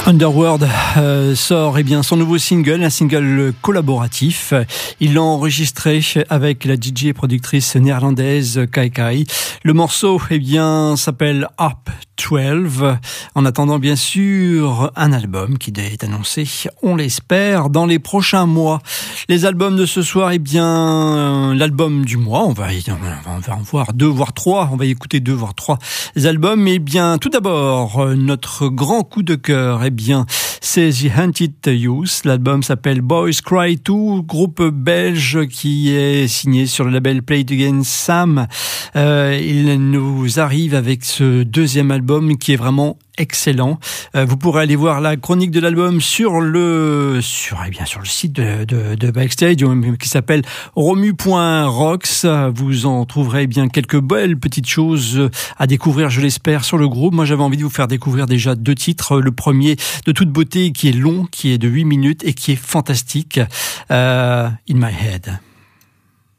Underworld sort son nouveau single, un single collaboratif. Il l'a enregistré avec la DJ et productrice néerlandaise Kai Kai. Le morceau s'appelle Up 12. En attendant bien sûr un album qui est annoncé, on l'espère, dans les prochains mois. Les albums de ce soir, l'album du mois, on va en voir 2 voire 3, on va y écouter 2 voire 3 albums. Tout d'abord, notre grand coup de cœur, c'est The Hunted Youth. L'album s'appelle Boys Cry 2, groupe belge qui est signé sur le label Play It Again Sam. Il nous arrive avec ce deuxième album qui est vraiment excellent. Vous pourrez aller voir la chronique de l'album sur le site de Backstage qui s'appelle romu.rocks. Vous en trouverez quelques belles petites choses à découvrir, je l'espère, sur le groupe. Moi, j'avais envie de vous faire découvrir déjà 2 titres. Le premier, de toute beauté, qui est long, qui est de 8 minutes et qui est fantastique. In My Head.